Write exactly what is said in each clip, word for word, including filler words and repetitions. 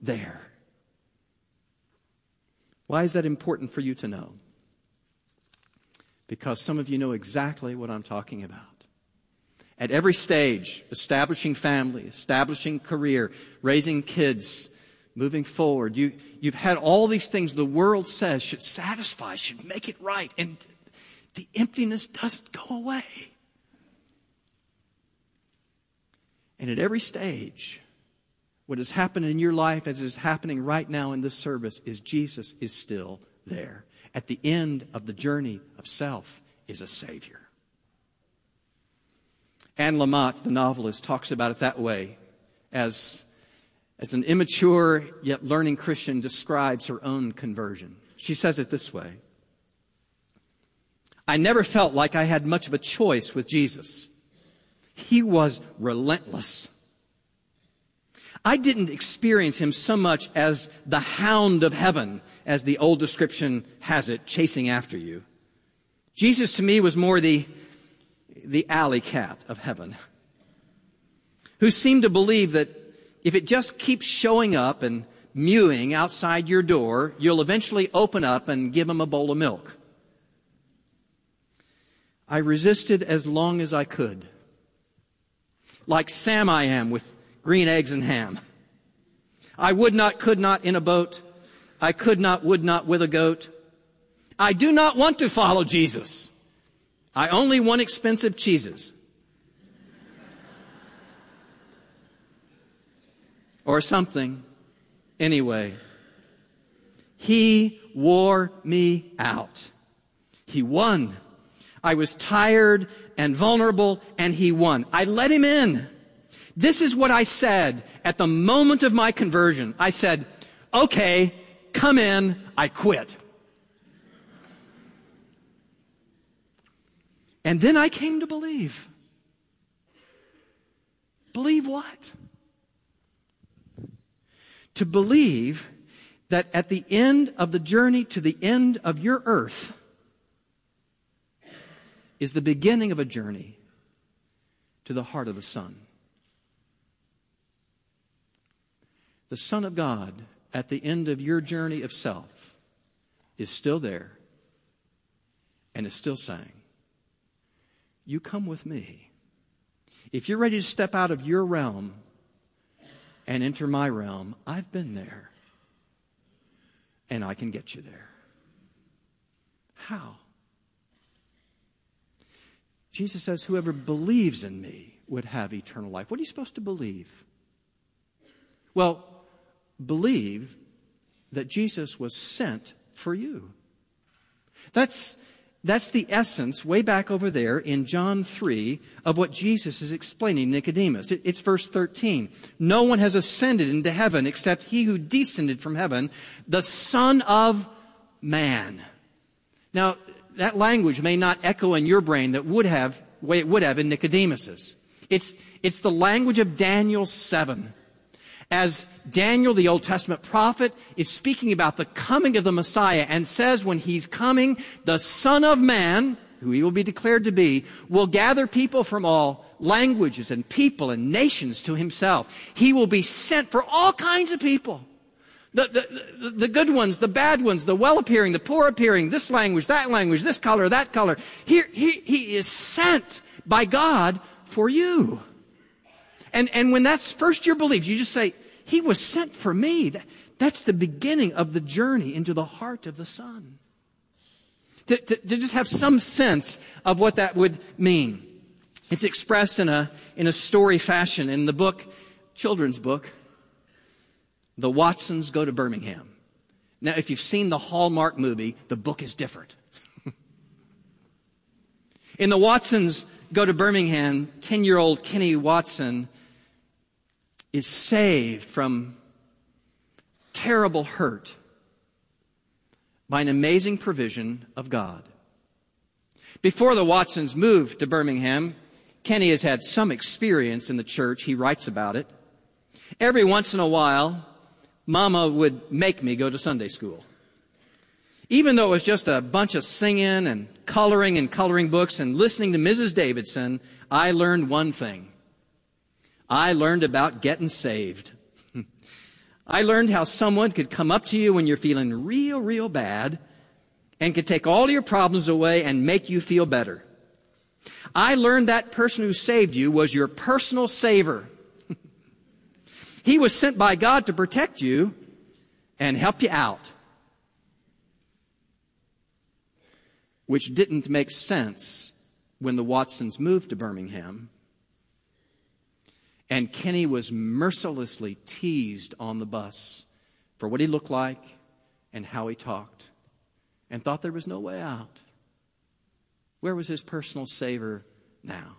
there. Why is that important for you to know? Because some of you know exactly what I'm talking about. At every stage, establishing family, establishing career, raising kids, moving forward, you, you've had all these things the world says should satisfy, should make it right, and the emptiness doesn't go away. And at every stage, what has happened in your life as is happening right now in this service is Jesus is still there. At the end of the journey of self is a Savior. Anne Lamott, the novelist, talks about it that way as, as an immature yet learning Christian describes her own conversion. She says it this way: I never felt like I had much of a choice with Jesus. He was relentless. I didn't experience him so much as the hound of heaven, as the old description has it, chasing after you. Jesus to me was more the, the alley cat of heaven, who seemed to believe that if it just keeps showing up and mewing outside your door, you'll eventually open up and give him a bowl of milk. I resisted as long as I could. Like Sam I am with green eggs and ham. I would not, could not in a boat. I could not, would not with a goat. I do not want to follow Jesus. I only want expensive cheeses. Or something. Anyway, he wore me out. He won. I was tired and vulnerable, and he won. I let him in. This is what I said at the moment of my conversion. I said, okay, come in, I quit. And then I came to believe. Believe what? To believe that at the end of the journey to the end of your earth is the beginning of a journey to the heart of the Son. The Son of God at the end of your journey of self is still there and is still saying, you come with me. If you're ready to step out of your realm and enter my realm, I've been there and I can get you there. How? Jesus says, whoever believes in me would have eternal life. What are you supposed to believe? Well, believe that Jesus was sent for you. That's, that's the essence, way back over there in John three, of what Jesus is explaining to Nicodemus. It, it's verse thirteen. No one has ascended into heaven except he who descended from heaven, the Son of Man. Now, that language may not echo in your brain that would have, the way it would have in Nicodemus's. It's, it's the language of Daniel seven. As Daniel, the Old Testament prophet, is speaking about the coming of the Messiah and says when he's coming, the Son of Man, who he will be declared to be, will gather people from all languages and people and nations to himself. He will be sent for all kinds of people. The, the, the good ones, the bad ones, the well-appearing, the poor-appearing, this language, that language, this color, that color. Here, he, he is sent by God for you. And, and when that's first your belief, you just say, he was sent for me. That, that's the beginning of the journey into the heart of the Son. To, to, to just have some sense of what that would mean. It's expressed in a, in a story fashion in the book, children's book, The Watsons Go to Birmingham. Now, if you've seen the Hallmark movie, the book is different. In The Watsons Go to Birmingham, ten-year-old Kenny Watson is saved from terrible hurt by an amazing provision of God. Before the Watsons moved to Birmingham, Kenny has had some experience in the church. He writes about it. Every once in a while, Mama would make me go to Sunday school. Even though it was just a bunch of singing and coloring and coloring books and listening to Missus Davidson, I learned one thing. I learned about getting saved. I learned how someone could come up to you when you're feeling real, real bad and could take all of your problems away and make you feel better. I learned that person who saved you was your personal saver. He was sent by God to protect you and help you out. Which didn't make sense when the Watsons moved to Birmingham and Kenny was mercilessly teased on the bus for what he looked like and how he talked and thought there was no way out. Where was his personal saver now?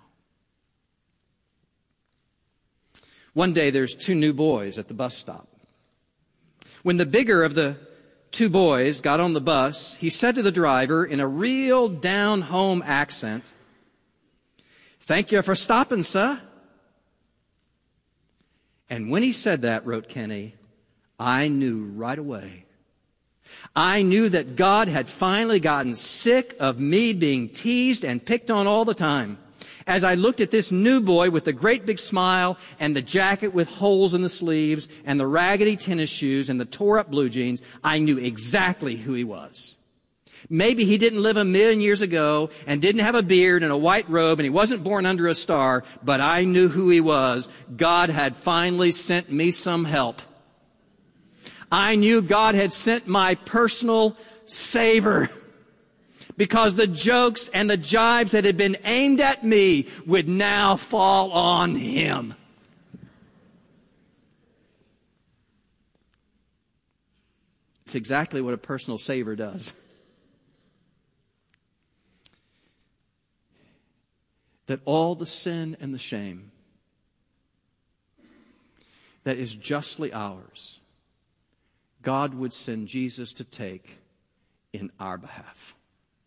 One day there's two new boys at the bus stop. When the bigger of the two boys got on the bus, he said to the driver in a real down-home accent, "Thank you for stopping, sir." And when he said that, wrote Kenny, I knew right away. I knew that God had finally gotten sick of me being teased and picked on all the time. As I looked at this new boy with the great big smile and the jacket with holes in the sleeves and the raggedy tennis shoes and the tore up blue jeans, I knew exactly who he was. Maybe he didn't live a million years ago and didn't have a beard and a white robe and he wasn't born under a star, but I knew who he was. God had finally sent me some help. I knew God had sent my personal saver, because the jokes and the jibes that had been aimed at me would now fall on him. It's exactly what a personal saver does. That all the sin and the shame that is justly ours, God would send Jesus to take in our behalf.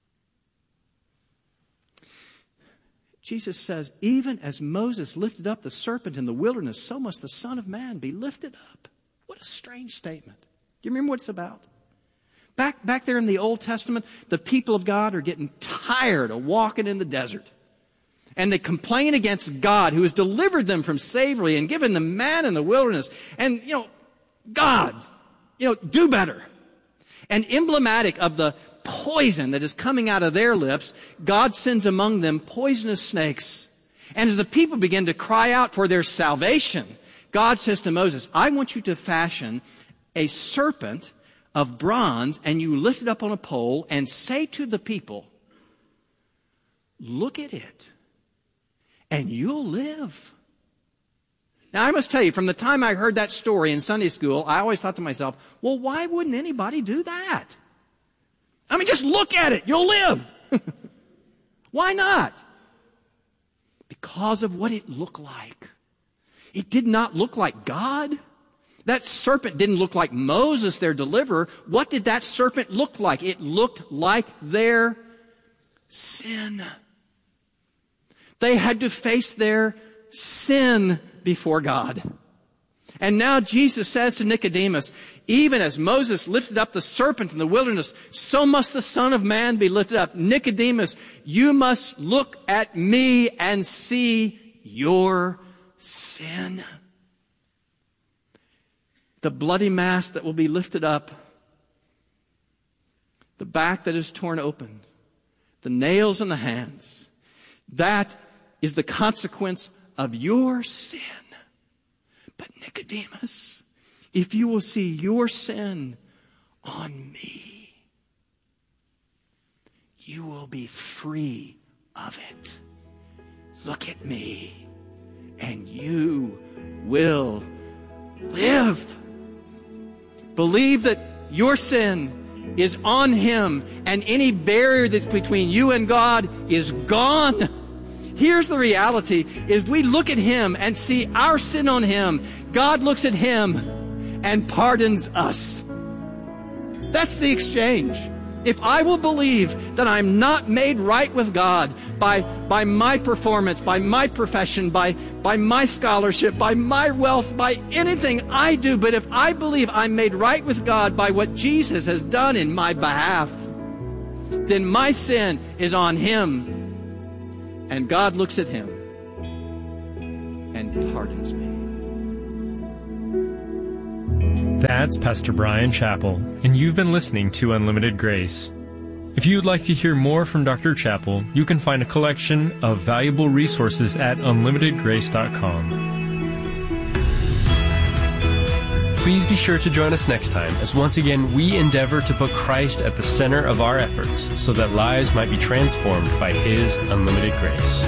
Jesus says, even as Moses lifted up the serpent in the wilderness, so must the Son of Man be lifted up. What a strange statement. Do you remember what it's about? Back, back there in the Old Testament, the people of God are getting tired of walking in the desert. And they complain against God, who has delivered them from slavery and given them manna in the wilderness. And, you know, God, you know, do better. And emblematic of the poison that is coming out of their lips, God sends among them poisonous snakes. And as the people begin to cry out for their salvation, God says to Moses, I want you to fashion a serpent of bronze and you lift it up on a pole and say to the people, look at it and you'll live. Now, I must tell you, from the time I heard that story in Sunday school, I always thought to myself, well, why wouldn't anybody do that? I mean, just look at it. You'll live. Why not? Because of what it looked like. It did not look like God. That serpent didn't look like Moses, their deliverer. What did that serpent look like? It looked like their sin. They had to face their sin before God. And now Jesus says to Nicodemus, even as Moses lifted up the serpent in the wilderness, so must the Son of Man be lifted up. Nicodemus, you must look at me and see your sin. The bloody mass that will be lifted up, the back that is torn open, the nails in the hands, that is the consequence of your sin. But Nicodemus, if you will see your sin on me, you will be free of it. Look at me, and you will live. Believe that your sin is on him, and any barrier that's between you and God is gone. Here's the reality. If we look at him and see our sin on him, God looks at him and pardons us. That's the exchange. If I will believe that I'm not made right with God by, by my performance, by my profession, by, by my scholarship, by my wealth, by anything I do, but if I believe I'm made right with God by what Jesus has done in my behalf, then my sin is on him. And God looks at him and pardons me. That's Pastor Brian Chappell, and you've been listening to Unlimited Grace. If you'd like to hear more from Doctor Chappell, you can find a collection of valuable resources at unlimited grace dot com. Please be sure to join us next time, as once again we endeavor to put Christ at the center of our efforts so that lives might be transformed by His unlimited grace.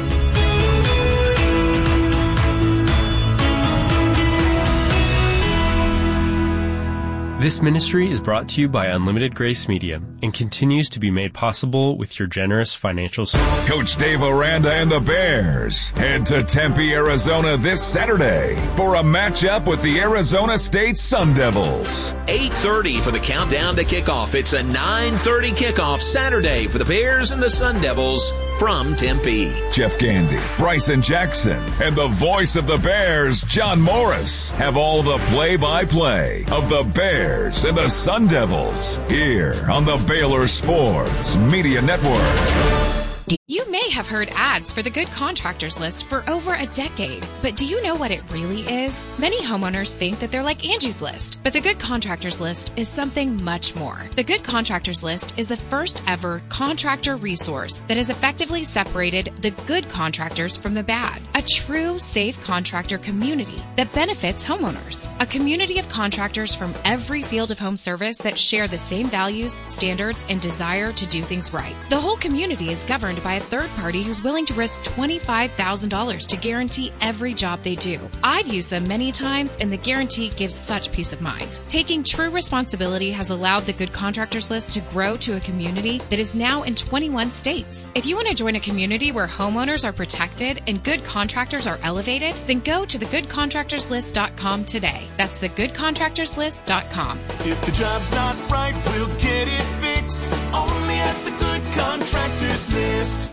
This ministry is brought to you by Unlimited Grace Media and continues to be made possible with your generous financial support. Coach Dave Aranda and the Bears head to Tempe, Arizona this Saturday for a matchup with the Arizona State Sun Devils. eight thirty for the countdown to kickoff. It's a nine thirty kickoff Saturday for the Bears and the Sun Devils from Tempe. Jeff Gandy, Bryson Jackson, and the voice of the Bears, John Morris, have all the play-by-play of the Bears and the Sun Devils here on the Baylor Sports Media Network. You may have heard ads for the Good Contractors List for over a decade, but do you know what it really is? Many homeowners think that they're like Angie's List, but the Good Contractors List is something much more. The Good Contractors List is the first ever contractor resource that has effectively separated the good contractors from the bad. A true safe contractor community that benefits homeowners. A community of contractors from every field of home service that share the same values, standards, and desire to do things right. The whole community is governed by a third party who's willing to risk twenty-five thousand dollars to guarantee every job they do. I've used them many times, and the guarantee gives such peace of mind. Taking true responsibility has allowed the Good Contractors List to grow to a community that is now in twenty-one states. If you want to join a community where homeowners are protected and good contractors are elevated, then go to the good contractors list dot com today. That's the good contractors list dot com. If the job's not right, we'll get it fixed. Only at the Good Contractors List.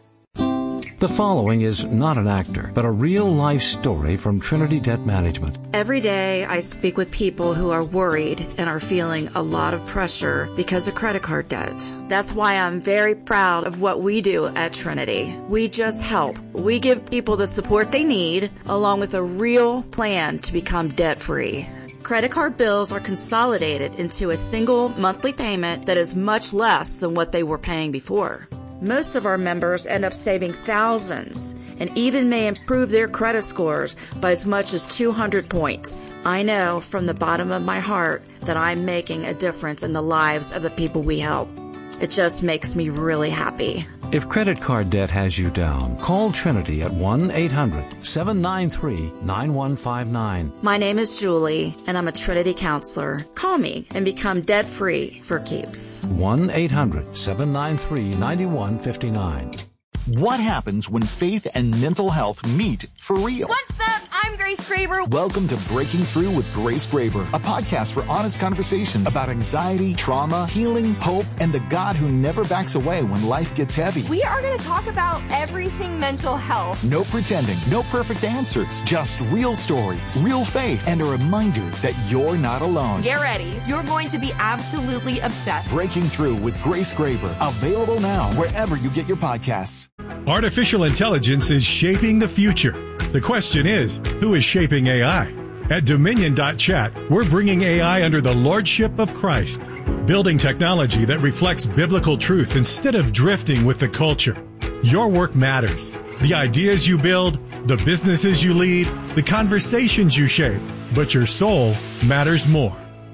The following is not an actor, but a real-life story from Trinity Debt Management. Every day I speak with people who are worried and are feeling a lot of pressure because of credit card debt. That's why I'm very proud of what we do at Trinity. We just help. We give people the support they need, along with a real plan to become debt-free. Credit card bills are consolidated into a single monthly payment that is much less than what they were paying before. Most of our members end up saving thousands and even may improve their credit scores by as much as two hundred points. I know from the bottom of my heart that I'm making a difference in the lives of the people we help. It just makes me really happy. If credit card debt has you down, call Trinity at one eight hundred seven nine three nine one five nine. My name is Julie, and I'm a Trinity counselor. Call me and become debt-free for keeps. one eight hundred seven nine three nine one five nine. What happens when faith and mental health meet for real? What's up? I'm Grace Graber. Welcome to Breaking Through with Grace Graber, a podcast for honest conversations about anxiety, trauma, healing, hope, and the God who never backs away when life gets heavy. We are going to talk about everything mental health. No pretending, no perfect answers, just real stories, real faith, and a reminder that you're not alone. Get ready. You're going to be absolutely obsessed. Breaking Through with Grace Graber, available now wherever you get your podcasts. Artificial intelligence is shaping the future. The question is, who is shaping A I? At Dominion dot chat, we're bringing A I under the lordship of Christ, building technology that reflects biblical truth instead of drifting with the culture. Your work matters. The ideas you build, the businesses you lead, the conversations you shape, but your soul matters more.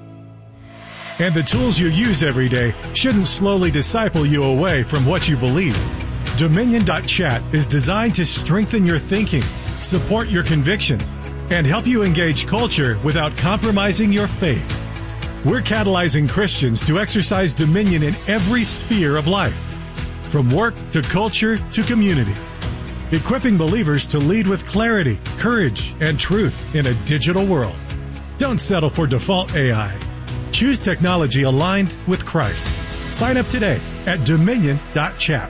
And the tools you use every day shouldn't slowly disciple you away from what you believe. Dominion dot chat is designed to strengthen your thinking, support your convictions, and help you engage culture without compromising your faith. We're catalyzing Christians to exercise dominion in every sphere of life, from work to culture to community, equipping believers to lead with clarity, courage, and truth in a digital world. Don't settle for default A I. Choose technology aligned with Christ. Sign up today at Dominion dot chat.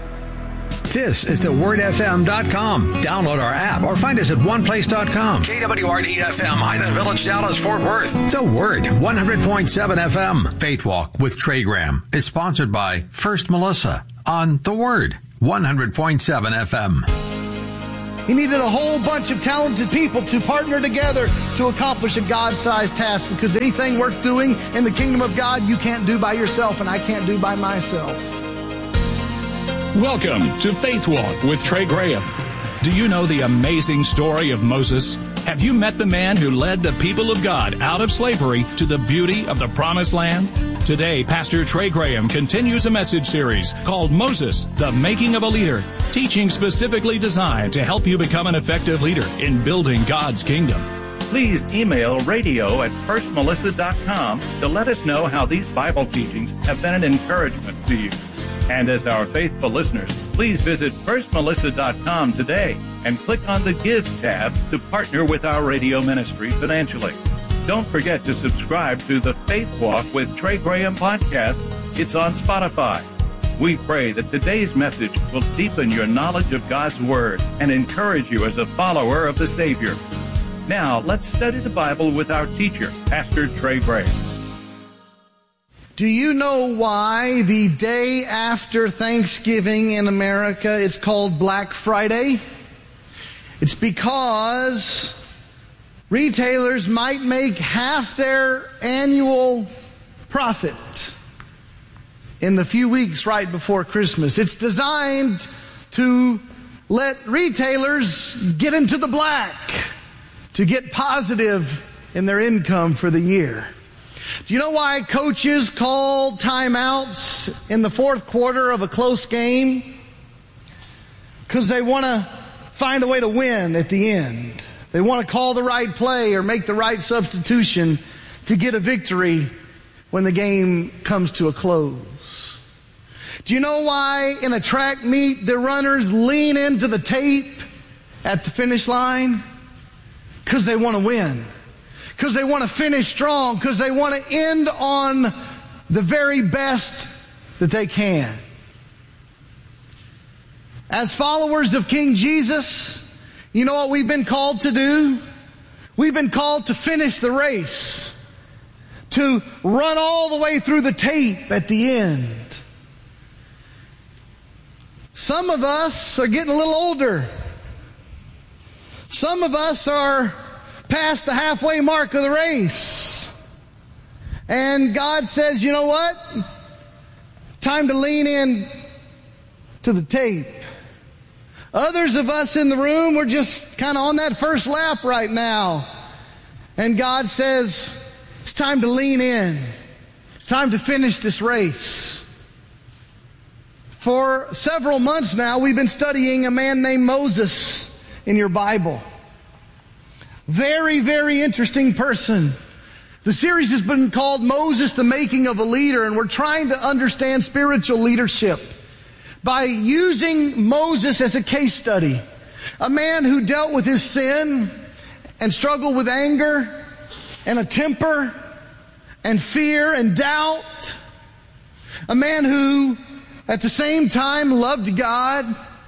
This is the word f m dot com. Download our app or find us at one place dot com. K W R D F M, Highland Village, Dallas, Fort Worth. The Word, one hundred point seven F M. Faith Walk with Trey Graham is sponsored by First Melissa on The Word, one hundred point seven F M. He needed a whole bunch of talented people to partner together to accomplish a God-sized task, because anything worth doing in the kingdom of God, you can't do by yourself, and I can't do by myself. Welcome to Faith Walk with Trey Graham. Do you know the amazing story of Moses? Have you met the man who led the people of God out of slavery to the beauty of the Promised Land? Today, Pastor Trey Graham continues a message series called Moses, the Making of a Leader, teaching specifically designed to help you become an effective leader in building God's kingdom. Please email radio at first melissa dot com to let us know how these Bible teachings have been an encouragement to you. And as our faithful listeners, please visit first melissa dot com today and click on the Give tab to partner with our radio ministry financially. Don't forget to subscribe to the Faith Walk with Trey Graham podcast. It's on Spotify. We pray that today's message will deepen your knowledge of God's Word and encourage you as a follower of the Savior. Now, let's study the Bible with our teacher, Pastor Trey Graham. Do you know why the day after Thanksgiving in America is called Black Friday? It's because retailers might make half their annual profit in the few weeks right before Christmas. It's designed to let retailers get into the black, to get positive in their income for the year. Do you know why coaches call timeouts in the fourth quarter of a close game? Because they want to find a way to win at the end. They want to call the right play or make the right substitution to get a victory when the game comes to a close. Do you know why in a track meet the runners lean into the tape at the finish line? Because they want to win. Because they want to finish strong. Because they want to end on the very best that they can. As followers of King Jesus, you know what we've been called to do? We've been called to finish the race. To run all the way through the tape at the end. Some of us are getting a little older. Some of us are past the halfway mark of the race. And God says, you know what? Time to lean in to the tape. Others of us in the room, we're just kind of on that first lap right now. And God says, it's time to lean in. It's time to finish this race. For several months now, we've been studying a man named Moses in your Bible. Very, very interesting person. The series has been called Moses, the Making of a Leader, and we're trying to understand spiritual leadership by using Moses as a case study. A man who dealt with his sin and struggled with anger and a temper and fear and doubt. A man who at the same time loved God,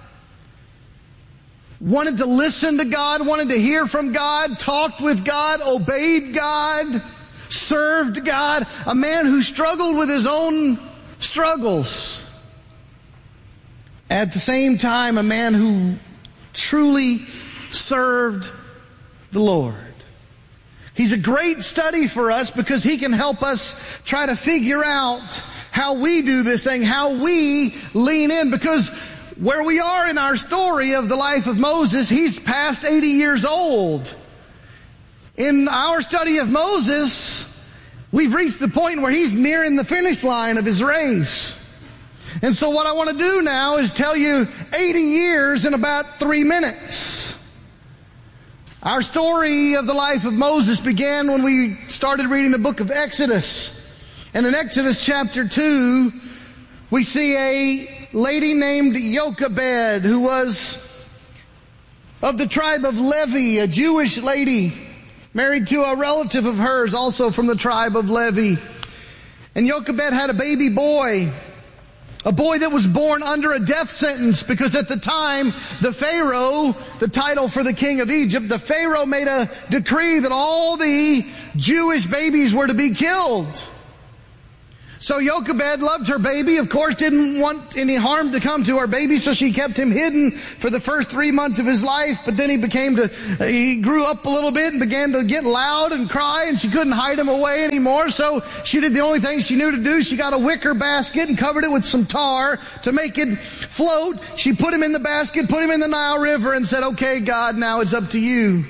wanted to listen to God, wanted to hear from God, talked with God, obeyed God, served God. A man who struggled with his own struggles. At the same time, a man who truly served the Lord. He's a great study for us because he can help us try to figure out how we do this thing, how we lean in. Because where we are in our story of the life of Moses, he's past eighty years old. In our study of Moses, we've reached the point where he's nearing the finish line of his race. And so what I want to do now is tell you eighty years in about three minutes. Our story of the life of Moses began when we started reading the book of Exodus. And in Exodus chapter two, we see a lady named Jochebed, who was of the tribe of Levi, a Jewish lady, married to a relative of hers, also from the tribe of Levi. And Jochebed had a baby boy, a boy that was born under a death sentence, because at the time, the Pharaoh, the title for the king of Egypt, the Pharaoh made a decree that all the Jewish babies were to be killed. So Jochebed loved her baby, of course, didn't want any harm to come to her baby, so she kept him hidden for the first three months of his life. But then he became to, he grew up a little bit and began to get loud and cry, and she couldn't hide him away anymore. So she did the only thing she knew to do. She got a wicker basket and covered it with some tar to make it float. She put him in the basket, put him in the Nile River, and said, "Okay, God, now it's up to you."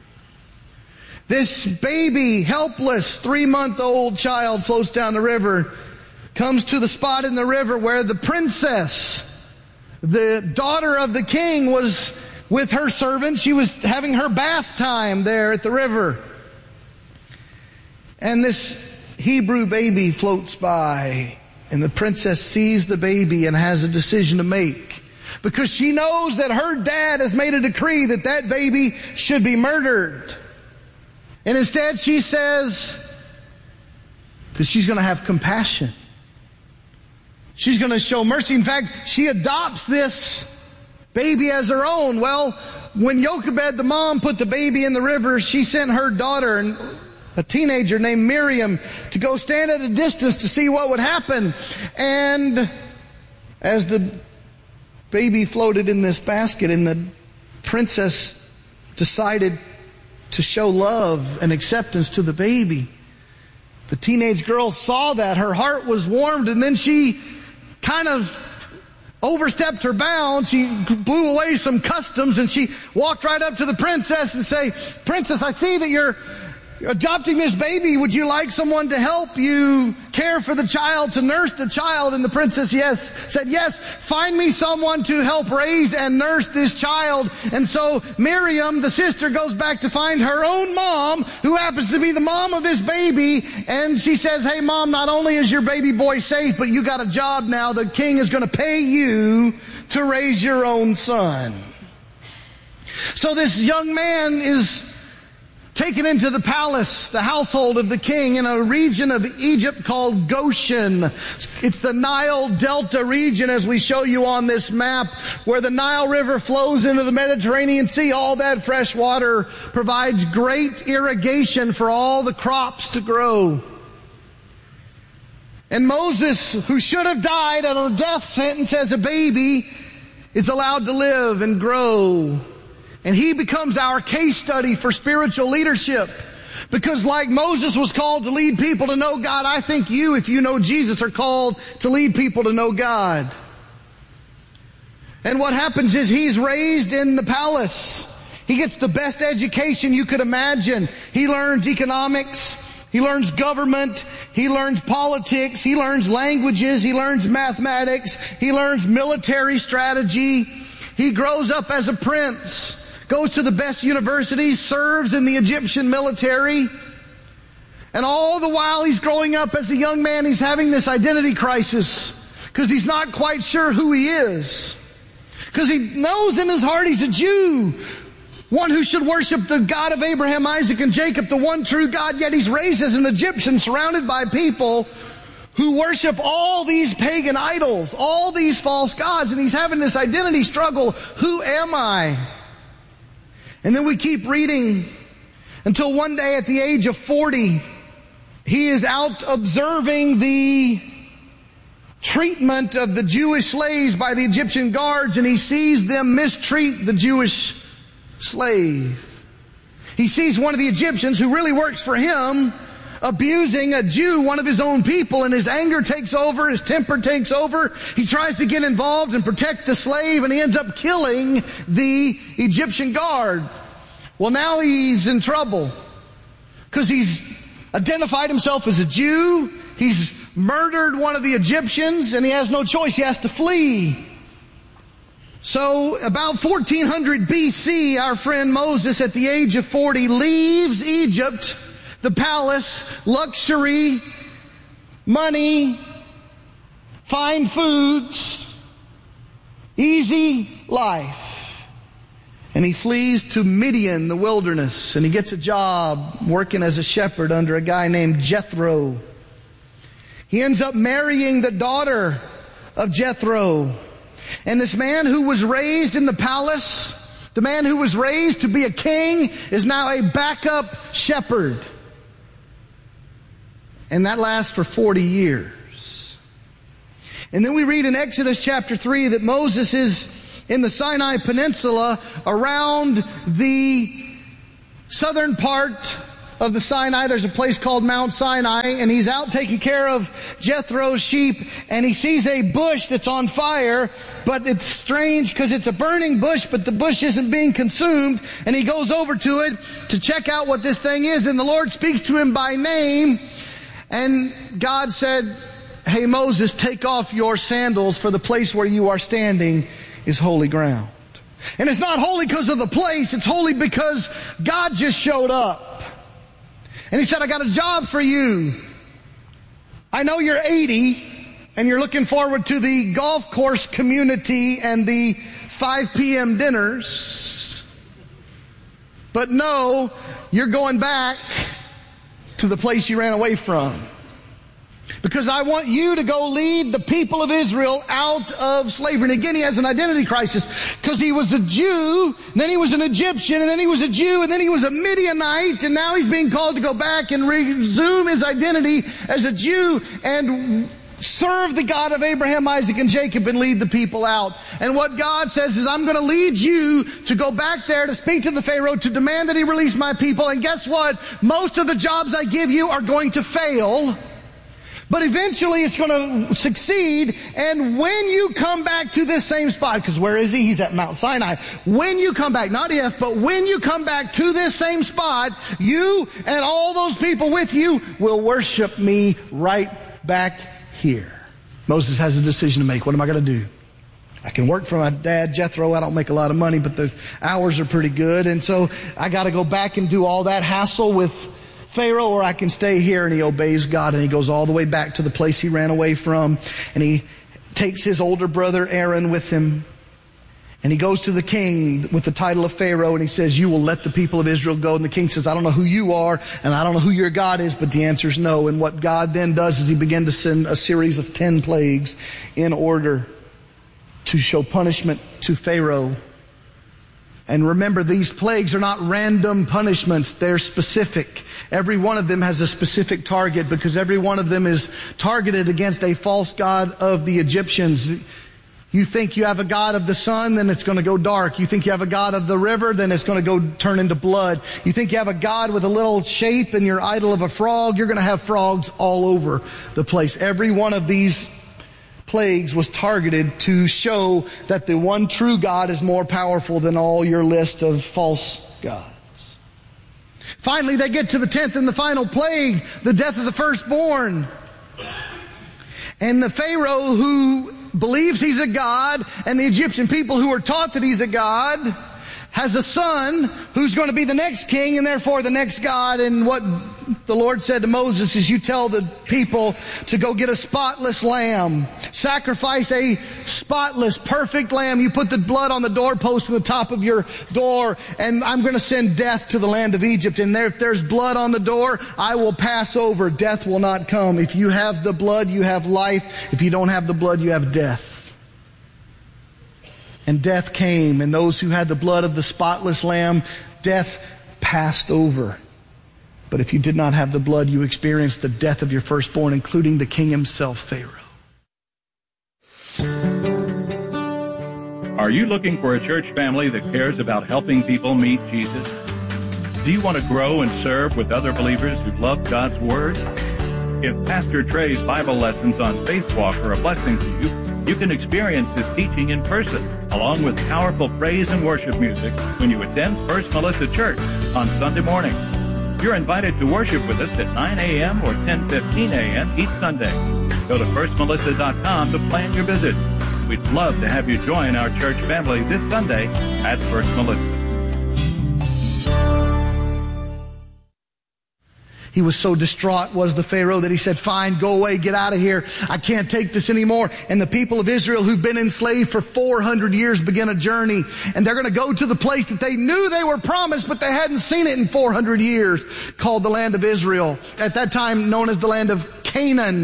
This baby, helpless, three-month-old child floats down the river, comes to the spot in the river where the princess, the daughter of the king, was with her servant. She was having her bath time there at the river. And this Hebrew baby floats by, and the princess sees the baby and has a decision to make, because she knows that her dad has made a decree that that baby should be murdered. And instead she says that she's going to have compassion. She's going to show mercy. In fact, she adopts this baby as her own. Well, when Jochebed, the mom, put the baby in the river, she sent her daughter, a teenager named Miriam, to go stand at a distance to see what would happen. And as the baby floated in this basket, and the princess decided to show love and acceptance to the baby, the teenage girl saw that. Her heart was warmed, and then she kind of overstepped her bounds. She blew away some customs, and she walked right up to the princess and say, "Princess, I see that you're adopting this baby. Would you like someone to help you care for the child, to nurse the child?" And the princess yes said, "Yes, find me someone to help raise and nurse this child." And so Miriam, the sister, goes back to find her own mom, who happens to be the mom of this baby. And she says, "Hey, Mom, not only is your baby boy safe, but you got a job now. The king is going to pay you to raise your own son." So this young man is taken into the palace, the household of the king, in a region of Egypt called Goshen. It's the Nile Delta region, as we show you on this map, where the Nile River flows into the Mediterranean Sea. All that fresh water provides great irrigation for all the crops to grow. And Moses, who should have died on a death sentence as a baby, is allowed to live and grow. And he becomes our case study for spiritual leadership. Because like Moses was called to lead people to know God, I think you, if you know Jesus, are called to lead people to know God. And what happens is he's raised in the palace. He gets the best education you could imagine. He learns economics. He learns government. He learns politics. He learns languages. He learns mathematics. He learns military strategy. He grows up as a prince. Goes to the best universities, serves in the Egyptian military. And all the while he's growing up as a young man, he's having this identity crisis, because he's not quite sure who he is. Because he knows in his heart he's a Jew, one who should worship the God of Abraham, Isaac, and Jacob, the one true God, yet he's raised as an Egyptian, surrounded by people who worship all these pagan idols, all these false gods, and he's having this identity struggle. Who am I? And then we keep reading until one day at the age of forty, he is out observing the treatment of the Jewish slaves by the Egyptian guards, and he sees them mistreat the Jewish slave. He sees one of the Egyptians who really works for him abusing a Jew, one of his own people, and his anger takes over, his temper takes over. He tries to get involved and protect the slave, and he ends up killing the Egyptian guard. Well, now he's in trouble, because he's identified himself as a Jew. He's murdered one of the Egyptians, and he has no choice. He has to flee. So about fourteen hundred B C, our friend Moses, at the age of forty, leaves Egypt, the palace, luxury, money, fine foods, easy life. And he flees to Midian, the wilderness, and he gets a job working as a shepherd under a guy named Jethro. He ends up marrying the daughter of Jethro. And this man who was raised in the palace, the man who was raised to be a king, is now a backup shepherd. And that lasts for forty years. And then we read in Exodus chapter three that Moses is in the Sinai Peninsula around the southern part of the Sinai. There's a place called Mount Sinai, and he's out taking care of Jethro's sheep, and he sees a bush that's on fire, but it's strange because it's a burning bush, but the bush isn't being consumed, and he goes over to it to check out what this thing is, and the Lord speaks to him by name, and God said, "Hey Moses, take off your sandals, for the place where you are standing is holy ground." And it's not holy because of the place, it's holy because God just showed up. And he said, "I got a job for you. I know you're eighty and you're looking forward to the golf course community and the five p.m. dinners. But no, you're going back to the place you ran away from. Because I want you to go lead the people of Israel out of slavery." And again, he has an identity crisis because he was a Jew, and then he was an Egyptian, and then he was a Jew, and then he was a Midianite, and now he's being called to go back and resume his identity as a Jew and serve the God of Abraham, Isaac, and Jacob and lead the people out. And what God says is, "I'm going to lead you to go back there to speak to the Pharaoh, to demand that he release my people. And guess what? Most of the jobs I give you are going to fail. But eventually it's going to succeed, and when you come back to this same spot," because where is he? He's at Mount Sinai. "When you come back, not if, but when you come back to this same spot, you and all those people with you will worship me right back here." Moses has a decision to make. What am I going to do? I can work for my dad, Jethro. I don't make a lot of money, but the hours are pretty good. And so I got to go back and do all that hassle with Pharaoh, or I can stay here. And he obeys God, and he goes all the way back to the place he ran away from, and he takes his older brother Aaron with him, and he goes to the king with the title of Pharaoh, and he says, "You will let the people of Israel go." And the king says, "I don't know who you are, and I don't know who your God is," but the answer is no. And what God then does is he began to send a series of ten plagues in order to show punishment to Pharaoh. And remember, these plagues are not random punishments. They're specific. Every one of them has a specific target, because every one of them is targeted against a false god of the Egyptians. You think you have a god of the sun, then it's going to go dark. You think you have a god of the river, then it's going to go turn into blood. You think you have a god with a little shape and your idol of a frog, you're going to have frogs all over the place. Every one of these plagues was targeted to show that the one true God is more powerful than all your list of false gods. Finally, they get to the tenth and the final plague, the death of the firstborn. And the Pharaoh, who believes he's a god, and the Egyptian people who are taught that he's a god, has a son who's going to be the next king and therefore the next God. And what the Lord said to Moses is, "You tell the people to go get a spotless lamb. Sacrifice a spotless, perfect lamb. You put the blood on the doorpost and the top of your door, and I'm going to send death to the land of Egypt. And there, if there's blood on the door, I will pass over. Death will not come. If you have the blood, you have life. If you don't have the blood, you have death." And death came, and those who had the blood of the spotless lamb, death passed over. But if you did not have the blood, you experienced the death of your firstborn, including the king himself, Pharaoh. Are you looking for a church family that cares about helping people meet Jesus? Do you want to grow and serve with other believers who love God's Word? If Pastor Trey's Bible lessons on Faith Walk are a blessing to you, you can experience his teaching in person, along with powerful praise and worship music when you attend First Melissa Church on Sunday morning. You're invited to worship with us at nine a.m. or ten fifteen a.m. each Sunday. Go to first melissa dot com to plan your visit. We'd love to have you join our church family this Sunday at First Melissa. He was so distraught, was the Pharaoh, that he said, "Fine, go away, get out of here. I can't take this anymore." And the people of Israel, who've been enslaved for four hundred years, begin a journey. And they're going to go to the place that they knew they were promised, but they hadn't seen it in four hundred years, called the land of Israel. At that time known as the land of Canaan.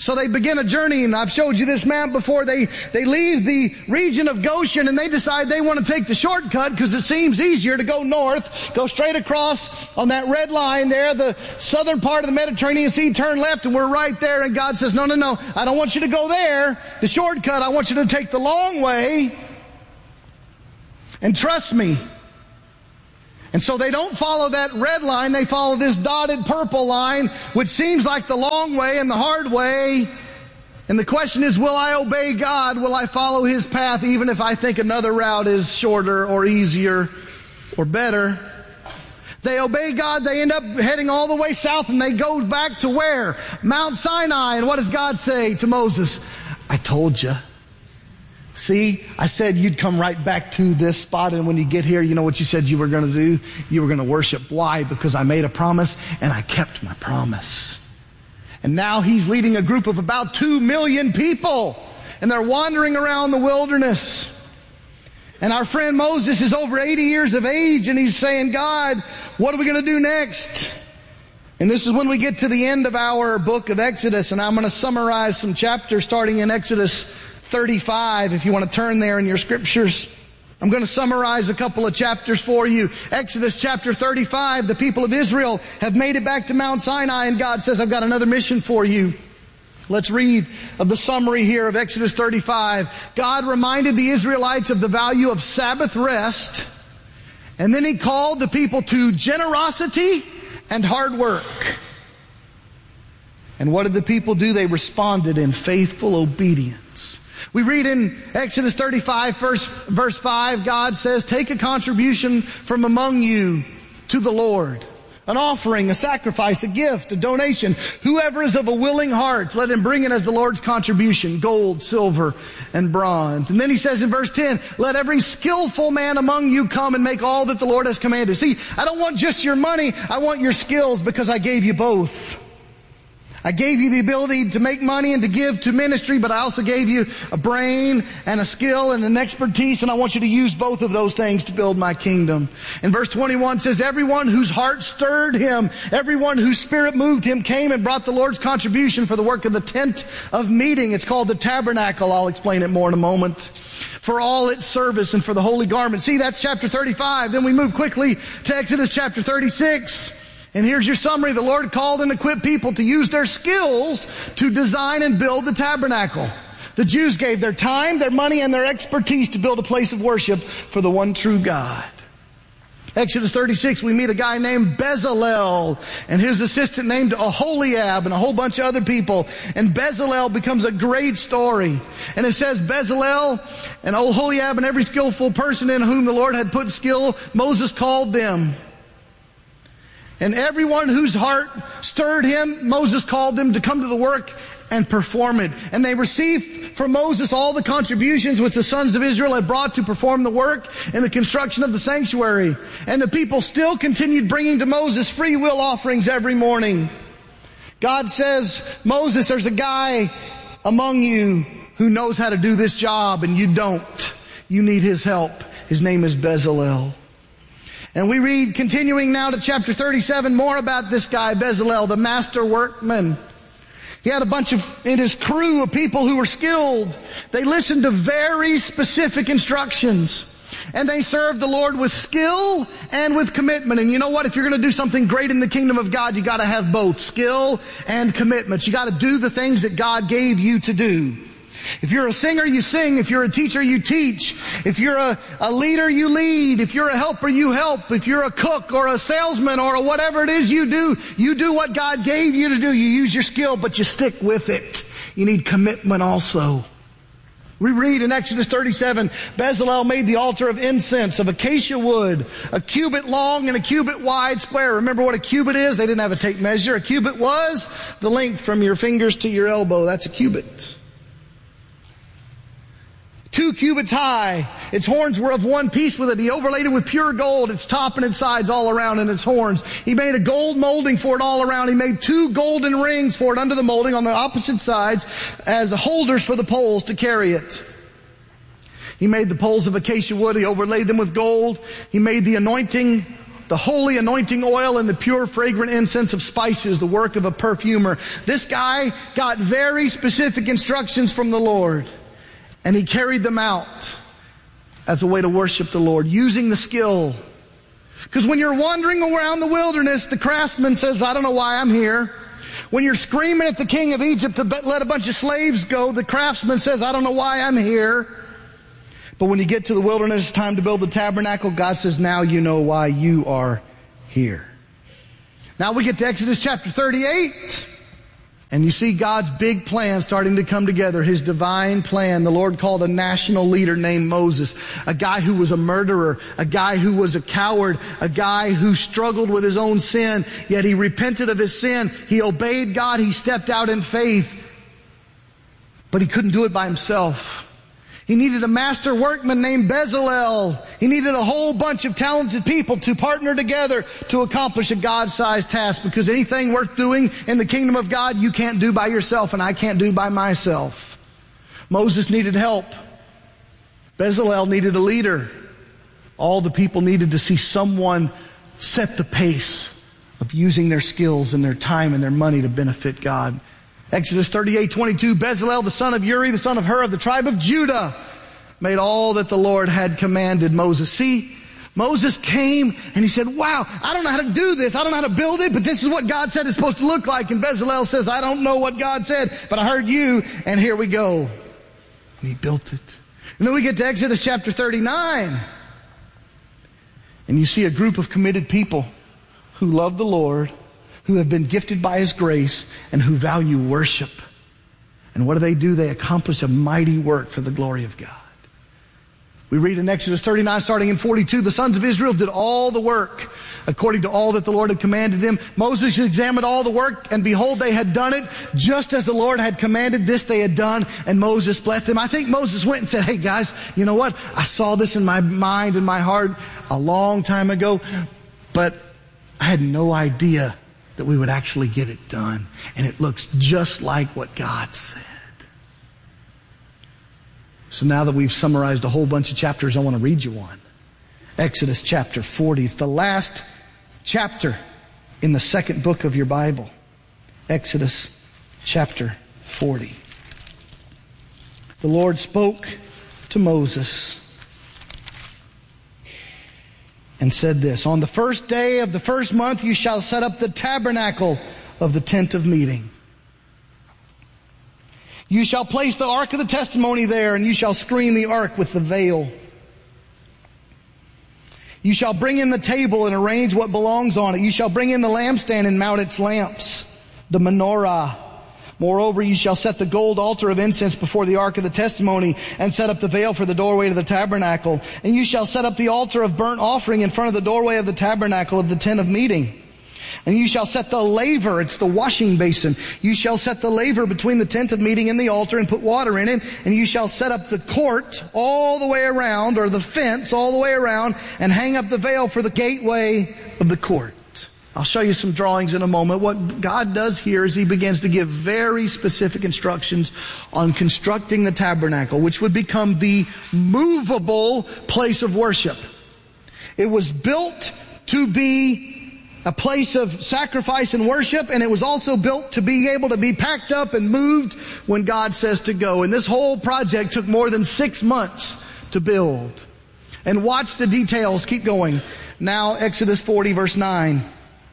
So they begin a journey, and I've showed you this map before. They, they leave the region of Goshen, and they decide they want to take the shortcut because it seems easier to go north, go straight across on that red line there, the southern part of the Mediterranean Sea, turn left, and we're right there. And God says, no, no, no, I don't want you to go there, the shortcut. I want you to take the long way and trust me. And so they don't follow that red line, they follow this dotted purple line, which seems like the long way and the hard way. And the question is, will I obey God? Will I follow His path even if I think another route is shorter or easier or better? They obey God, they end up heading all the way south, and they go back to where? Mount Sinai. And what does God say to Moses? I told you. See, I said you'd come right back to this spot, and when you get here, you know what you said you were going to do? You were going to worship. Why? Because I made a promise, and I kept my promise. And now He's leading a group of about two million people, and they're wandering around the wilderness. And our friend Moses is over eighty years of age, and he's saying, God, what are we going to do next? And this is when we get to the end of our book of Exodus, and I'm going to summarize some chapters starting in Exodus thirty-five, if you want to turn there in your scriptures. I'm going to summarize a couple of chapters for you. Exodus chapter thirty-five, the people of Israel have made it back to Mount Sinai, and God says, I've got another mission for you. Let's read of the summary here of Exodus thirty-five. God reminded the Israelites of the value of Sabbath rest, and then He called the people to generosity and hard work. And what did the people do? They responded in faithful obedience. We read in Exodus thirty-five, verse, verse five, God says, take a contribution from among you to the Lord. An offering, a sacrifice, a gift, a donation. Whoever is of a willing heart, let him bring it as the Lord's contribution, gold, silver, and bronze. And then He says in verse ten, let every skillful man among you come and make all that the Lord has commanded. See, I don't want just your money, I want your skills, because I gave you both. I gave you the ability to make money and to give to ministry, but I also gave you a brain and a skill and an expertise, and I want you to use both of those things to build my kingdom. And verse twenty-one says, everyone whose heart stirred him, everyone whose spirit moved him, came and brought the Lord's contribution for the work of the tent of meeting. It's called the tabernacle. I'll explain it more in a moment. For all its service and for the holy garment. See, that's chapter thirty-five. Then we move quickly to Exodus chapter thirty-six. And here's your summary. The Lord called and equipped people to use their skills to design and build the tabernacle. The Jews gave their time, their money, and their expertise to build a place of worship for the one true God. Exodus thirty-six, we meet a guy named Bezalel and his assistant named Oholiab and a whole bunch of other people. And Bezalel becomes a great story. And it says Bezalel and Oholiab and every skillful person in whom the Lord had put skill, Moses called them. And everyone whose heart stirred him, Moses called them to come to the work and perform it. And they received from Moses all the contributions which the sons of Israel had brought to perform the work in the construction of the sanctuary. And the people still continued bringing to Moses free will offerings every morning. God says, Moses, there's a guy among you who knows how to do this job, and you don't. You need his help. His name is Bezalel. And we read, continuing now to chapter thirty-seven, more about this guy, Bezalel, the master workman. He had a bunch of, in his crew of people who were skilled. They listened to very specific instructions. And they served the Lord with skill and with commitment. And you know what? If you're going to do something great in the kingdom of God, you got to have both skill and commitment. You got to do the things that God gave you to do. If you're a singer, you sing. If you're a teacher, you teach. If you're a, a leader, you lead. If you're a helper, you help. If you're a cook or a salesman or a whatever it is you do, you do what God gave you to do. You use your skill, but you stick with it. You need commitment also. We read in Exodus thirty-seven, Bezalel made the altar of incense of acacia wood, a cubit long and a cubit wide square. Remember what a cubit is? They didn't have a tape measure. A cubit was the length from your fingers to your elbow. That's a cubit. Two cubits high. Its horns were of one piece with it. He overlaid it with pure gold, its top and its sides all around and its horns. He made a gold molding for it all around. He made two golden rings for it under the molding on the opposite sides as holders for the poles to carry it. He made the poles of acacia wood. He overlaid them with gold. He made the anointing The holy anointing oil and the pure fragrant incense of spices, the work of a perfumer. This guy got very specific instructions from the Lord, and he carried them out as a way to worship the Lord, using the skill. Because when you're wandering around the wilderness, the craftsman says, I don't know why I'm here. When you're screaming at the king of Egypt to let a bunch of slaves go, the craftsman says, I don't know why I'm here. But when you get to the wilderness, it's time to build the tabernacle. God says, now you know why you are here. Now we get to Exodus chapter thirty-eight. And you see God's big plan starting to come together. His divine plan. The Lord called a national leader named Moses. A guy who was a murderer. A guy who was a coward. A guy who struggled with his own sin. Yet he repented of his sin. He obeyed God. He stepped out in faith. But he couldn't do it by himself. He needed a master workman named Bezalel. He needed a whole bunch of talented people to partner together to accomplish a God-sized task. Because anything worth doing in the kingdom of God, you can't do by yourself, and I can't do by myself. Moses needed help. Bezalel needed a leader. All the people needed to see someone set the pace of using their skills and their time and their money to benefit God. Exodus thirty-eight twenty-two, Bezalel, the son of Uri, the son of Hur, of the tribe of Judah, made all that the Lord had commanded Moses. See, Moses came and he said, wow, I don't know how to do this. I don't know how to build it, but this is what God said it's supposed to look like. And Bezalel says, I don't know what God said, but I heard you, and here we go. And he built it. And then we get to Exodus chapter thirty-nine. And you see a group of committed people who love the Lord, who have been gifted by His grace, and who value worship. And what do they do? They accomplish a mighty work for the glory of God. We read in Exodus thirty-nine, starting in forty-two, the sons of Israel did all the work according to all that the Lord had commanded them. Moses examined all the work, and behold, they had done it just as the Lord had commanded. This they had done, and Moses blessed them. I think Moses went and said, hey guys, you know what? I saw this in my mind and my heart a long time ago, but I had no idea that we would actually get it done. And it looks just like what God said. So now that we've summarized a whole bunch of chapters, I want to read you one. Exodus chapter forty. It's the last chapter in the second book of your Bible. Exodus chapter forty. The Lord spoke to Moses and said this, on the first day of the first month you shall set up the tabernacle of the tent of meeting. You shall place the ark of the testimony there, and you shall screen the ark with the veil. You shall bring in the table and arrange what belongs on it. You shall bring in the lampstand and mount its lamps, the menorah. Moreover, you shall set the gold altar of incense before the ark of the testimony, and set up the veil for the doorway to the tabernacle. And you shall set up the altar of burnt offering in front of the doorway of the tabernacle of the tent of meeting. And you shall set the laver, it's the washing basin. You shall set the laver between the tent of meeting and the altar, and put water in it. And you shall set up the court all the way around, or the fence all the way around, and hang up the veil for the gateway of the court. I'll show you some drawings in a moment. What God does here is He begins to give very specific instructions on constructing the tabernacle, which would become the movable place of worship. It was built to be a place of sacrifice and worship, and it was also built to be able to be packed up and moved when God says to go. And this whole project took more than six months to build. And watch the details. Keep going. Now, Exodus forty, verse nine.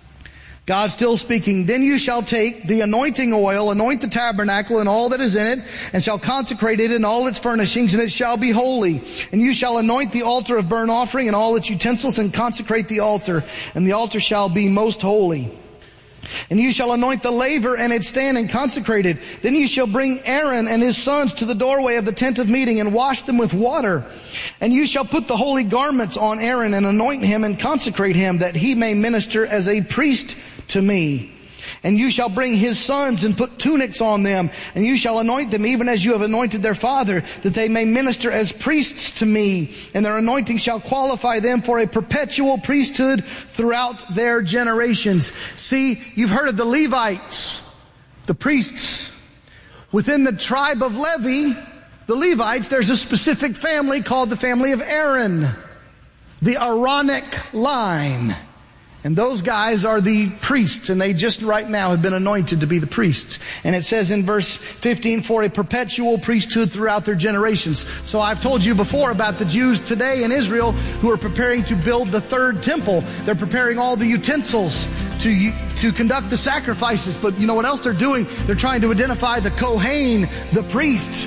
God still speaking, then you shall take the anointing oil, anoint the tabernacle and all that is in it, and shall consecrate it in all its furnishings, and it shall be holy. And you shall anoint the altar of burnt offering and all its utensils, and consecrate the altar, and the altar shall be most holy. And you shall anoint the laver and its stand and consecrate it. Then you shall bring Aaron and his sons to the doorway of the tent of meeting and wash them with water. And you shall put the holy garments on Aaron and anoint him and consecrate him, that he may minister as a priest to me. And you shall bring his sons and put tunics on them, and you shall anoint them even as you have anointed their father, that they may minister as priests to me. And their anointing shall qualify them for a perpetual priesthood throughout their generations. See, you've heard of the Levites, the priests. Within the tribe of Levi, the Levites, there's a specific family called the family of Aaron, the Aaronic line. And those guys are the priests, and they just right now have been anointed to be the priests. And it says in verse fifteen, for a perpetual priesthood throughout their generations. So I've told you before about the Jews today in Israel who are preparing to build the third temple. They're preparing all the utensils to to conduct the sacrifices. But you know what else they're doing? They're trying to identify the Kohen, the priests.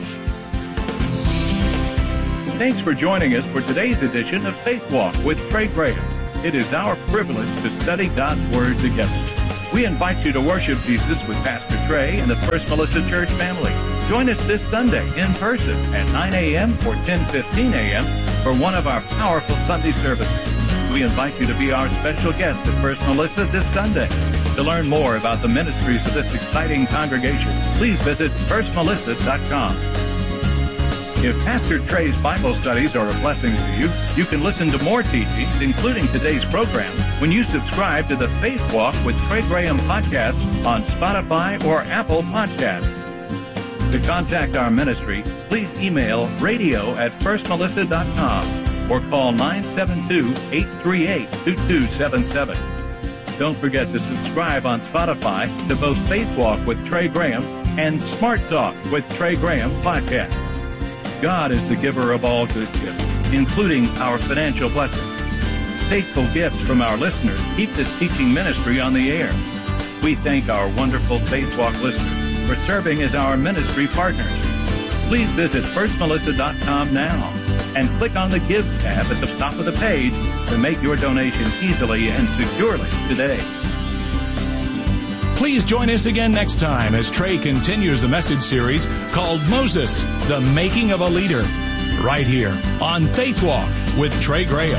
Thanks for joining us for today's edition of Faith Walk with Trey Graham. It is our privilege to study God's Word together. We invite you to worship Jesus with Pastor Trey and the First Melissa Church family. Join us this Sunday in person at nine a.m. or ten fifteen a.m. for one of our powerful Sunday services. We invite you to be our special guest at First Melissa this Sunday. To learn more about the ministries of this exciting congregation, please visit first melissa dot com. If Pastor Trey's Bible studies are a blessing to you, you can listen to more teachings, including today's program, when you subscribe to the Faith Walk with Trey Graham podcast on Spotify or Apple Podcasts. To contact our ministry, please email radio at first melissa dot com or call nine seven two, eight three eight, two two seven seven. Don't forget to subscribe on Spotify to both Faith Walk with Trey Graham and Smart Talk with Trey Graham podcast. God is the giver of all good gifts, including our financial blessings. Faithful gifts from our listeners keep this teaching ministry on the air. We thank our wonderful Faith Walk listeners for serving as our ministry partners. Please visit first melissa dot com now and click on the Give tab at the top of the page to make your donation easily and securely today. Please join us again next time as Trey continues the message series called Moses, the Making of a Leader, right here on Faith Walk with Trey Graham.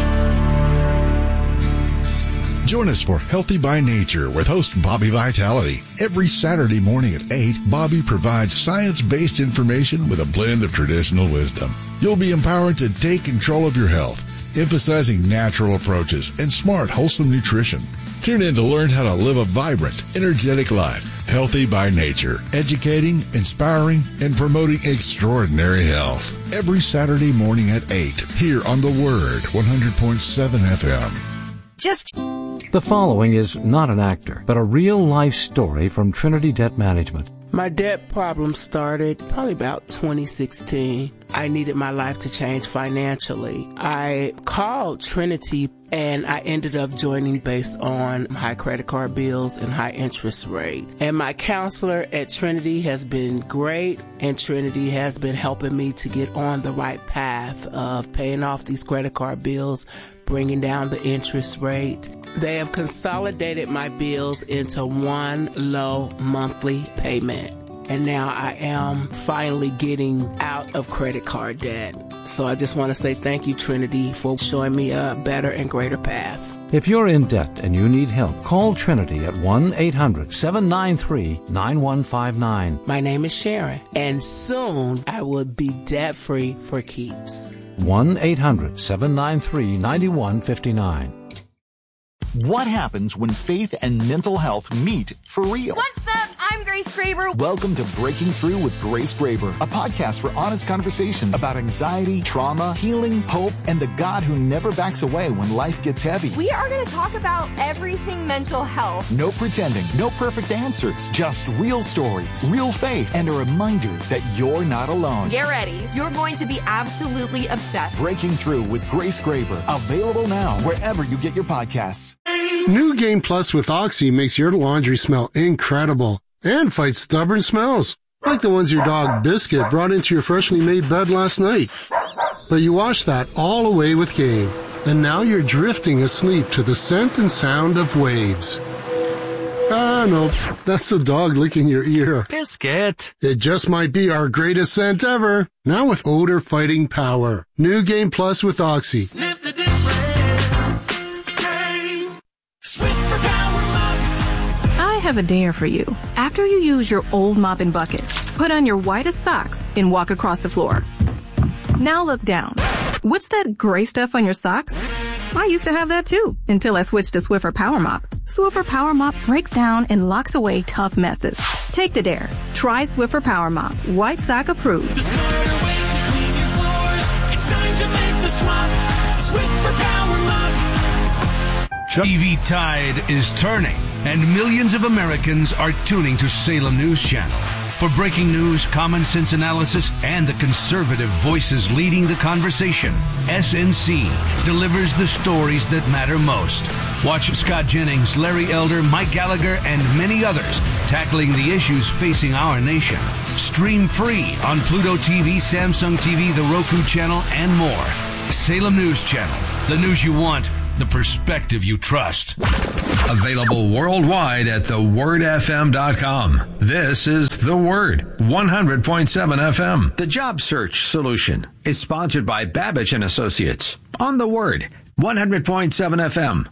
Join us for Healthy by Nature with host Bobby Vitality. Every Saturday morning at eight, Bobby provides science-based information with a blend of traditional wisdom. You'll be empowered to take control of your health, emphasizing natural approaches and smart, wholesome nutrition. Tune in to learn how to live a vibrant, energetic life. Healthy by Nature, educating, inspiring, and promoting extraordinary health. Every Saturday morning at eight, here on The Word, one hundred point seven F M. Just... The following is not an actor, but a real-life story from Trinity Debt Management. My debt problem started probably about twenty sixteen. I needed my life to change financially. I called Trinity and I ended up joining based on high credit card bills and high interest rate. And my counselor at Trinity has been great, and Trinity has been helping me to get on the right path of paying off these credit card bills, bringing down the interest rate. They have consolidated my bills into one low monthly payment. And now I am finally getting out of credit card debt. So I just want to say thank you, Trinity, for showing me a better and greater path. If you're in debt and you need help, call Trinity at one eight hundred, seven nine three, nine one five nine. My name is Sharon, and soon I will be debt-free for keeps. one eight hundred, seven nine three, nine one five nine. What happens when faith and mental health meet for real? What's up? I'm Grace Graber. Welcome to Breaking Through with Grace Graber, a podcast for honest conversations about anxiety, trauma, healing, hope, and the God who never backs away when life gets heavy. We are going to talk about everything mental health. No pretending, no perfect answers, just real stories, real faith, and a reminder that you're not alone. Get ready. You're going to be absolutely obsessed. Breaking Through with Grace Graber, available now wherever you get your podcasts. New Game Plus with Oxy makes your laundry smell incredible and fights stubborn smells, like the ones your dog Biscuit brought into your freshly made bed last night. But you wash that all away with Game, and now you're drifting asleep to the scent and sound of waves. Ah, no, that's the dog licking your ear. Biscuit. It just might be our greatest scent ever, now with odor-fighting power. New Game Plus with Oxy. Sniff the difference. Game. Switch for Power Mop. I have a dare for you. After you use your old mop and bucket, put on your whitest socks and walk across the floor. Now look down. What's that gray stuff on your socks? I used to have that too, until I switched to Swiffer Power Mop. Swiffer Power Mop breaks down and locks away tough messes. Take the dare. Try Swiffer Power Mop. White sock approved. The smarter way to clean your floors. It's time to make the swap. Swiffer Power Mop. T V tide is turning, and millions of Americans are tuning to Salem News Channel. For breaking news, common sense analysis, and the conservative voices leading the conversation, S N C delivers the stories that matter most. Watch Scott Jennings, Larry Elder, Mike Gallagher, and many others tackling the issues facing our nation. Stream free on Pluto T V, Samsung T V, the Roku channel, and more. Salem News Channel. The news you want, the perspective you trust. Available worldwide at the word f m dot com. This is The Word, one hundred point seven F M. The Job Search Solution is sponsored by Babbage and Associates on The Word, one hundred point seven F M.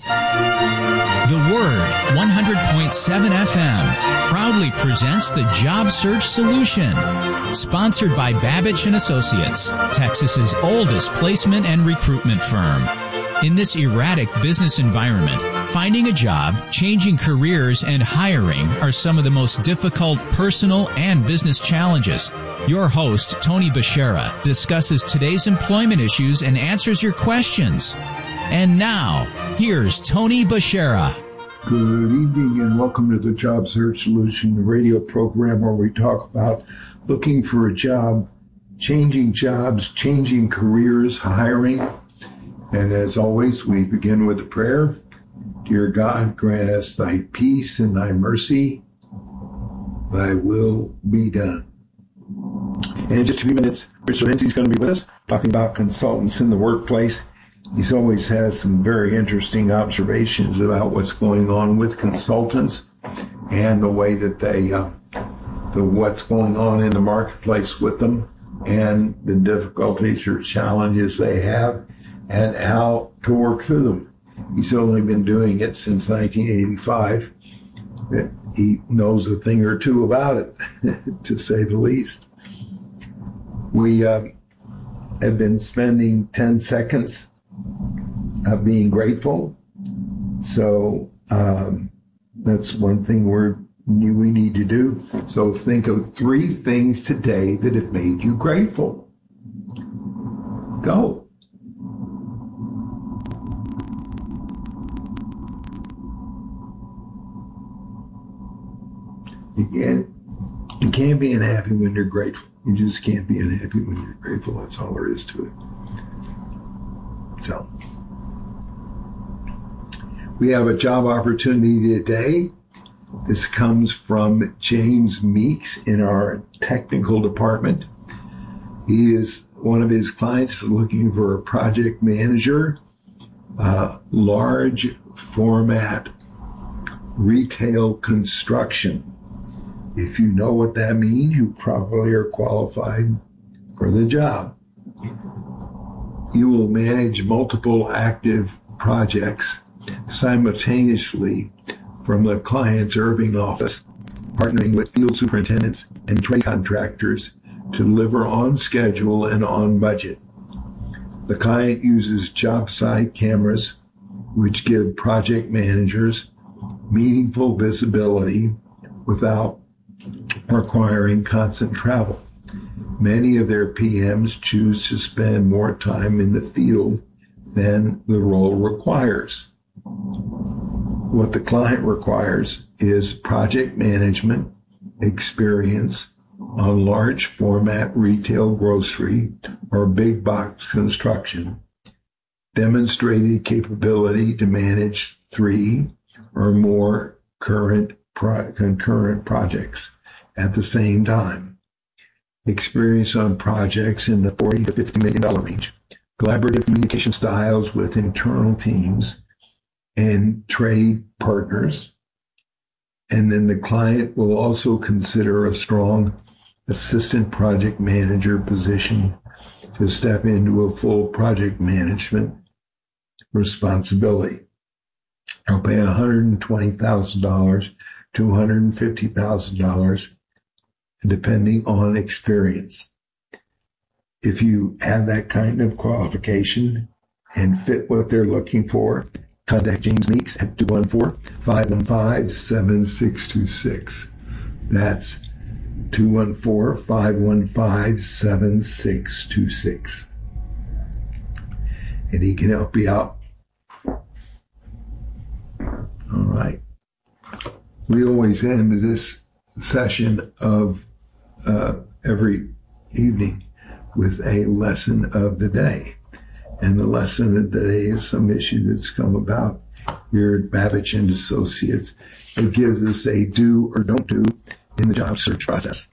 The Word, one hundred point seven F M, proudly presents The Job Search Solution, sponsored by Babbage and Associates, Texas's oldest placement and recruitment firm. In this erratic business environment, finding a job, changing careers, and hiring are some of the most difficult personal and business challenges. Your host, Tony Bashara, discusses today's employment issues and answers your questions. And now, here's Tony Bashara. Good evening and welcome to the Job Search Solution, the radio program where we talk about looking for a job, changing jobs, changing careers, hiring. And as always, we begin with a prayer. Dear God, grant us thy peace and thy mercy. Thy will be done. And in just a few minutes, Richard Lindsay is going to be with us, talking about consultants in the workplace. He's always has some very interesting observations about what's going on with consultants and the way that they, uh, the what's going on in the marketplace with them and the difficulties or challenges they have, and how to work through them. He's only been doing it since nineteen eighty-five. He knows a thing or two about it, to say the least. We uh, have been spending ten seconds of being grateful. So um, that's one thing we're, we need to do. So think of three things today that have made you grateful. Go. You can't, you can't be unhappy when you're grateful. You just can't be unhappy when you're grateful. That's all there is to it. So, we have a job opportunity today. This comes from James Meeks in our technical department. He is, one of his clients is looking for a project manager, uh, large format retail construction. If you know what that means, you probably are qualified for the job. You will manage multiple active projects simultaneously from the client's Irving office, partnering with field superintendents and trade contractors to deliver on schedule and on budget. The client uses job site cameras, which give project managers meaningful visibility without requiring constant travel. Many of their P Ms choose to spend more time in the field than the role requires. What the client requires is project management experience on large format retail grocery or big box construction, demonstrated capability to manage three or more current pro- concurrent projects at the same time, experience on projects in the forty to fifty million dollars range, collaborative communication styles with internal teams and trade partners, and then the client will also consider a strong assistant project manager position to step into a full project management responsibility. I'll pay one hundred twenty thousand dollars to one hundred fifty thousand dollars depending on experience. If you have that kind of qualification and fit what they're looking for, contact James Meeks at two one four, five one five, seven six two six. That's two one four, five one five, seven six two six. And he can help you out. right. We always end this session of uh, every evening with a lesson of the day. And the lesson of the day is some issue that's come about here at Babich and Associates. It gives us a do or don't do in the job search process.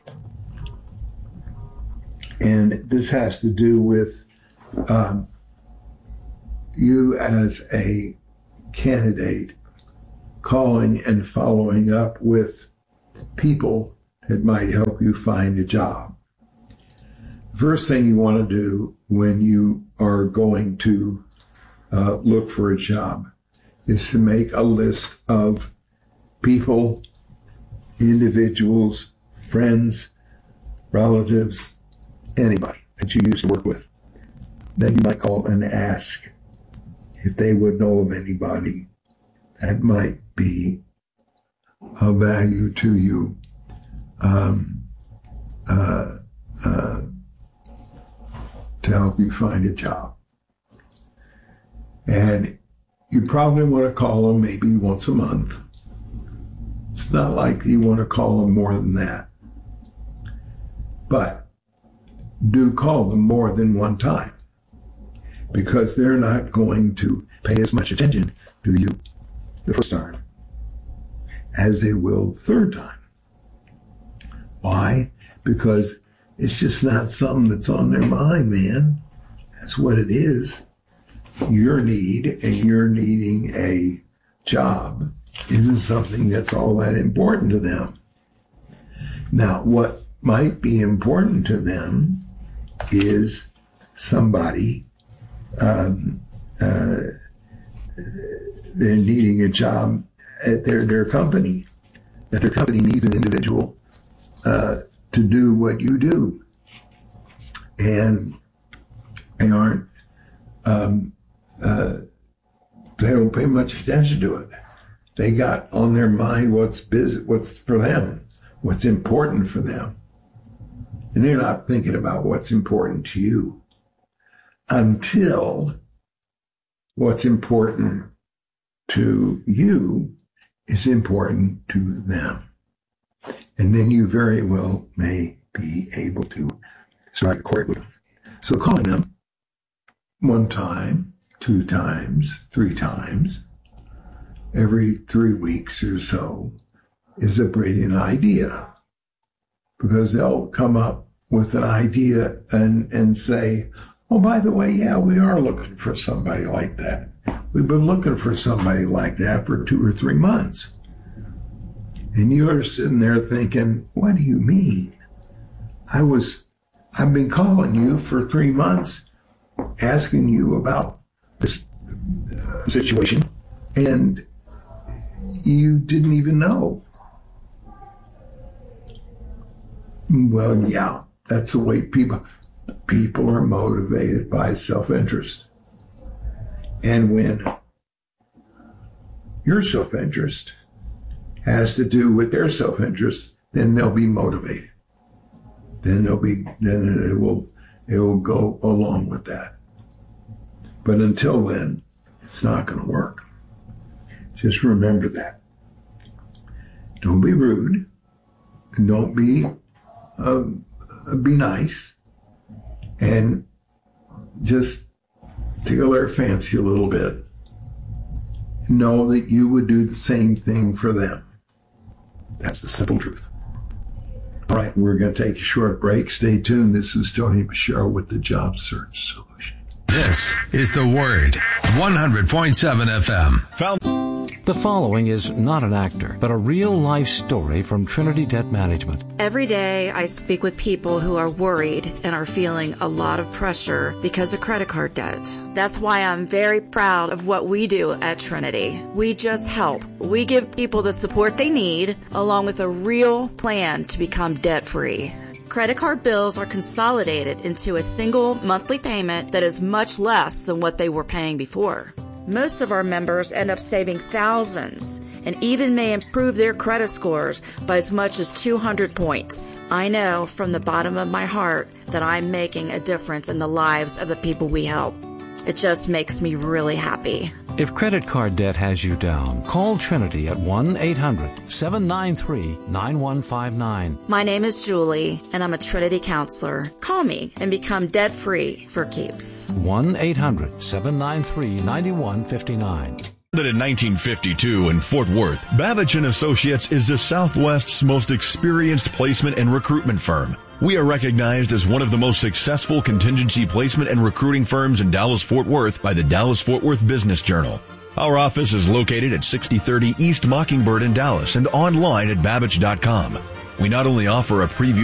And this has to do with um, you as a candidate calling and following up with people that might help you find a job. First thing you want to do when you are going to uh, look for a job is to make a list of people, individuals, friends, relatives, anybody that you used to work with. Then you might call and ask if they would know of anybody that might be of value to you. Um, uh, uh, to help you find a job. And you probably want to call them maybe once a month. It's not like you want to call them more than that. But do call them more than one time, because they're not going to pay as much attention to you the first time as they will the third time. Why? Because it's just not something that's on their mind, man. That's what it is. Your need and you're needing a job isn't something that's all that important to them. Now, what might be important to them is somebody, um, uh, they're needing a job at their, their company, that their company needs an individual uh, to do what you do. And they aren't, um, uh, they don't pay much attention to it. They got on their mind what's busy, what's for them, what's important for them. And they're not thinking about what's important to you until what's important to you is important to them. And then you very well may be able to strike a chord with them. So calling them one time, two times, three times, every three weeks or so is a brilliant idea, because they'll come up with an idea and, and say, oh, by the way, yeah, we are looking for somebody like that. We've been looking for somebody like that for two or three months. And you're sitting there thinking, what do you mean? I was, I've been calling you for three months, asking you about this uh, situation, and you didn't even know. Well, yeah, that's the way people, people are motivated by self-interest. And when your self-interest has to do with their self-interest, then they'll be motivated. Then they'll be, then it will, it will go along with that. But until then, it's not going to work. Just remember that. Don't be rude. And don't be, uh, be nice. And just tickle their fancy a little bit. Know that you would do the same thing for them. That's the simple truth. All right, we're going to take a short break. Stay tuned. This is Tony Bashir with the Job Search Solution. This is The Word, one hundred point seven F M. Found. The following is not an actor, but a real-life story from Trinity Debt Management. Every day I speak with people who are worried and are feeling a lot of pressure because of credit card debt. That's why I'm very proud of what we do at Trinity. We just help. We give people the support they need, along with a real plan to become debt-free. Credit card bills are consolidated into a single monthly payment that is much less than what they were paying before. Most of our members end up saving thousands and even may improve their credit scores by as much as two hundred points. I know from the bottom of my heart that I'm making a difference in the lives of the people we help. It just makes me really happy. If credit card debt has you down, call Trinity at one eight hundred seven nine three nine one five nine. My name is Julie, and I'm a Trinity counselor. Call me and become debt-free for keeps. one eight hundred seven nine three nine one five nine. That in nineteen fifty-two in Fort Worth, Babbage and Associates is the Southwest's most experienced placement and recruitment firm. We are recognized as one of the most successful contingency placement and recruiting firms in Dallas-Fort Worth by the Dallas-Fort Worth Business Journal. Our office is located at sixty thirty East Mockingbird in Dallas and online at Babbage dot com. We not only offer a preview